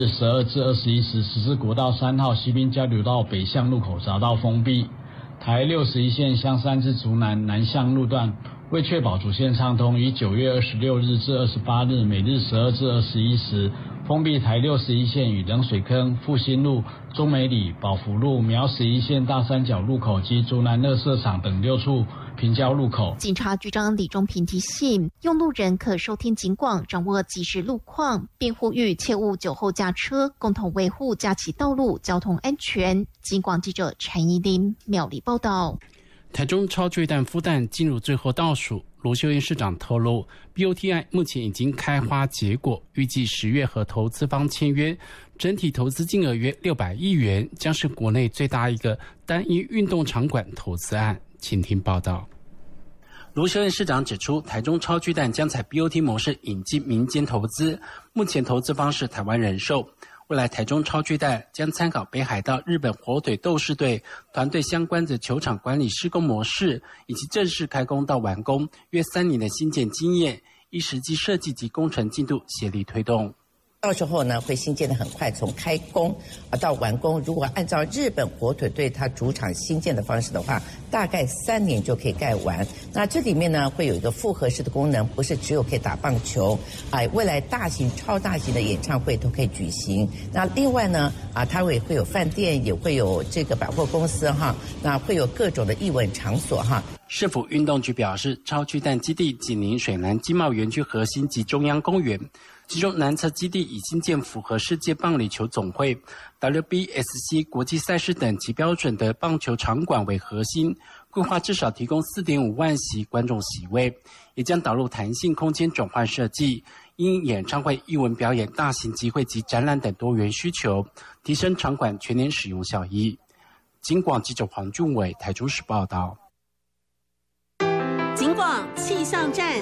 12至21时实施国道3号西滨交流道北向路口匝道封闭，台61线香山至竹南南向路段为确保主线畅通，于9月26日至28日每日12至21时封闭台61线与冷水坑、复兴路、中美里、宝福路、苗11线大三角路口及竹南垃圾场等6处平交路口。 警察局长李忠平提醒，用路人可收听警广，掌握即时路况，并呼吁切勿酒后驾车，共同维护假期道路交通安全。警广记者陈怡琳苗栗报道。 台中超巨蛋孵蛋进入最后倒数，罗秀燕市长透露 ，BOT 目前已经开花结果，预计10月和投资方签约，整体投资金额约600亿元，将是国内最大一个单一运动场馆投资案。请听报道。罗秀燕市长指出，台中超巨蛋将采 BOT 模式引进民间投资，目前投资方是台湾人寿。未来台中超巨蛋将参考北海道日本火腿斗士队团队相关的球场管理施工模式，以及正式开工到完工约3年的新建经验，依实际设计及工程进度协力推动。 到时候呢，会新建的很快，从开工到完工，如果按照日本火腿队它主场新建的方式的话，大概3年就可以盖完。那这里面呢，会有一个复合式的功能，不是只有可以打棒球，未来大型、超大型的演唱会都可以举行。那另外呢，它也会有饭店，也会有这个百货公司哈，那会有各种的艺文场所哈。 市府运动局表示，超巨蛋基地紧邻水南经贸园区核心及中央公园。其中南侧基地已经建符合世界棒垒球总会 WBSC 国际赛事等级标准的棒球场馆为核心，规划至少提供 4.5 万席观众席位，也将导入弹性空间转换设计，因演唱会、艺文表演、大型集会及展览等多元需求，提升场馆全年使用效益。警广记者黄俊伟台中市报道。 警广气象站。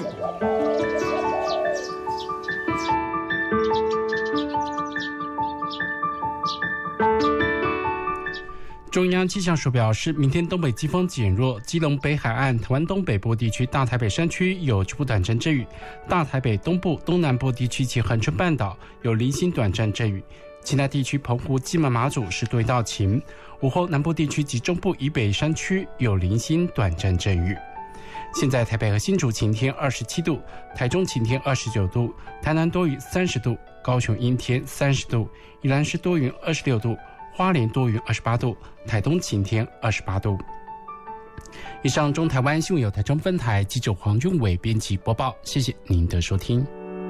中央气象署表示，明天东北季风减弱，基隆北海岸、台湾东北部地区、大台北山区有局部短暂阵雨，大台北东部、东南部地区及恒春半岛有零星短暂阵雨，其他地区澎湖、金门、马祖是多云到晴。午后南部地区及中部以北山区有零星短暂阵雨。现在台北和新竹晴天27度，台中晴天29度，台南多云30度，高雄阴天30度，宜兰市多云26度，花莲多云28度，台东晴天28度。以上中台湾新闻由台中分台记者黄俊伟编辑播报，谢谢您的收听。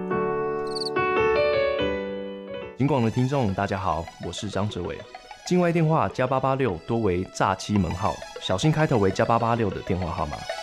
警广的听众大家好，我是张哲伟。境外电话+886多为诈欺门号，小心开头为+886的电话号码。